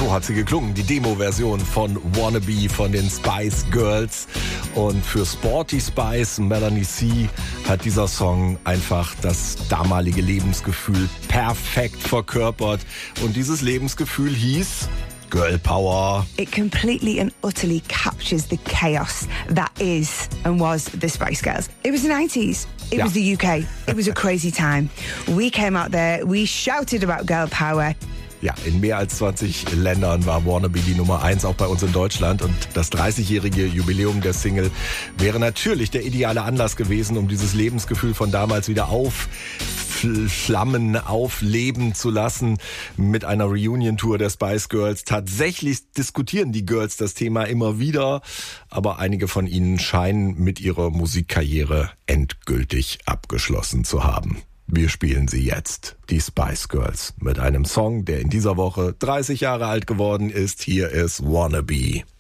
So hat sie geklungen, die Demo-Version von Wannabe von den Spice Girls. Und für Sporty Spice, Melanie C., hat dieser Song einfach das damalige Lebensgefühl perfekt verkörpert. Und dieses Lebensgefühl hieß Girl Power. It completely and utterly captures the chaos that is and was the Spice Girls. It was the 90s. It was the UK. It was a crazy time. We came out there, we shouted about girl power. Ja, in mehr als 20 Ländern war Wannabe die Nummer 1, auch bei uns in Deutschland. Und das 30-jährige Jubiläum der Single wäre natürlich der ideale Anlass gewesen, um dieses Lebensgefühl von damals wieder aufflammen, aufleben zu lassen mit einer Reunion-Tour der Spice Girls. Tatsächlich diskutieren die Girls das Thema immer wieder, aber einige von ihnen scheinen mit ihrer Musikkarriere endgültig abgeschlossen zu haben. Wir spielen sie jetzt, die Spice Girls, mit einem Song, der in dieser Woche 30 Jahre alt geworden ist. Hier ist Wannabe.